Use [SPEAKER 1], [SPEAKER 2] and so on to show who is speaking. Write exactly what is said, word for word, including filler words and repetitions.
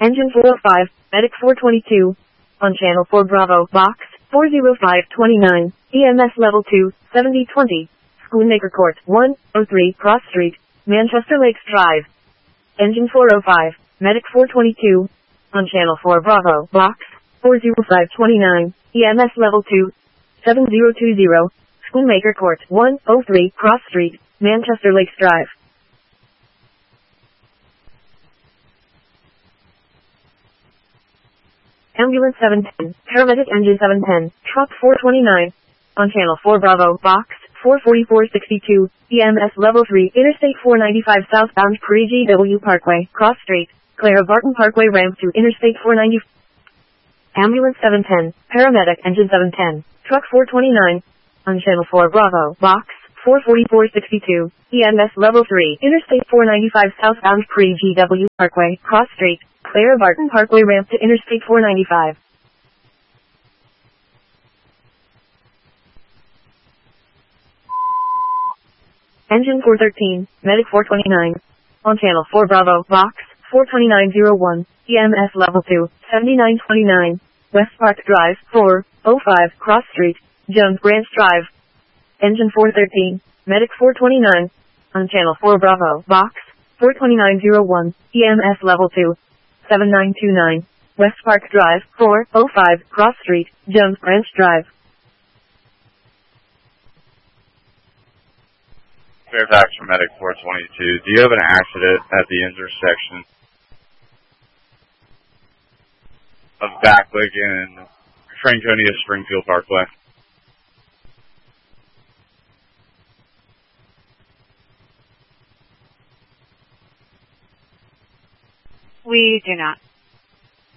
[SPEAKER 1] Engine four oh five, Medic four twenty-two. On Channel four Bravo, Box four oh five twenty-nine, E M S Level two, seventy twenty. Schoonmaker Court, one oh three Cross Street, Manchester Lakes Drive. Engine four oh five, Medic four twenty-two. On Channel four Bravo, Box four oh five twenty-nine, E M S Level two, seven oh two oh. Schoonmaker Court, one oh three Cross Street, Manchester Lakes Drive. Ambulance seven ten, Paramedic Engine seven ten, Truck four twenty-nine. On Channel four Bravo, Box four forty-four sixty-two, E M S Level three, Interstate four ninety-five southbound Pre-G W Parkway, Cross Street, Clara Barton Parkway ramp to Interstate four ninety. Ambulance seven ten, Paramedic Engine seven ten, Truck four twenty-nine. On Channel four Bravo, Box four forty-four sixty-two, E M S Level three, Interstate four ninety-five southbound Pre-G W Parkway, Cross Street, Clara Barton Parkway ramp to Interstate four ninety-five. Engine four thirteen, Medic four twenty-nine. On Channel four Bravo, Box four twenty-nine oh one, E M S Level two, seventy-nine twenty-nine, West Park Drive, four oh five Cross Street, Jones Branch Drive. Engine four thirteen, Medic four twenty-nine. On Channel four Bravo, Box four twenty-nine oh one, E M S Level two, seventy-nine twenty-nine, West Park Drive, four oh five Cross Street, Jones Branch Drive.
[SPEAKER 2] Fairfax for Medic four twenty-two. Do you have an accident at the intersection of Backlick and Franconia Springfield Parkway?
[SPEAKER 3] We do not.